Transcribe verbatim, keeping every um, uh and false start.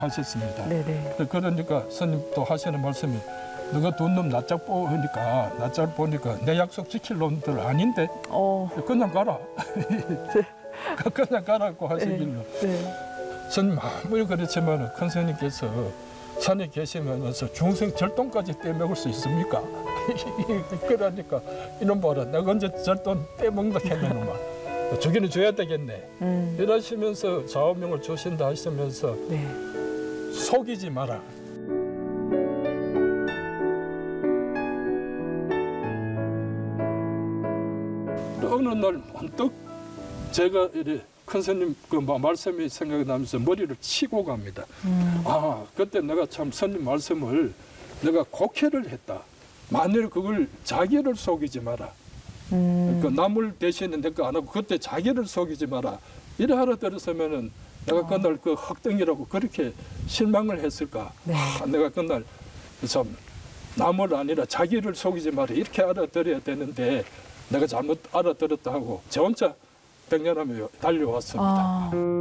하셨습니다. 네네. 그러니까 스님도 하시는 말씀이 너가 두 놈 낯짝 보니까 낯짝 보니까 내 약속 지킬 놈들 아닌데 어. 그냥 가라. 그냥 가라고 하시길로. 네. 스님 아무리 그렇지만 큰 스님께서 산에 계시면서 중생 절돈까지 떼먹을 수 있습니까? 그러니까 이놈 봐라 내가 언제 절돈 떼먹는다 했느냐마 주기는 줘야 되겠네. 음. 이러시면서 좌우명을 주신다 하시면서 네. 속이지 마라. 어느 날 언뜻 제가 이래 큰 스님 그 말씀이 생각이 나면서 머리를 치고 갑니다. 음. 아 그때 내가 참 스님 말씀을 내가 곡해를 했다. 만일 그걸 자기를 속이지 마라. 음. 그 남을 대신에 내가 안 하고 그때 자기를 속이지 마라. 이래 하러 들었으면은 내가 그날 그 흑등이라고 그렇게 실망을 했을까. 네. 아, 내가 그날 참 남을 아니라 자기를 속이지 마라 이렇게 알아들어야 되는데 내가 잘못 알아들었다 하고 저 혼자 백년하며 달려왔습니다. 아.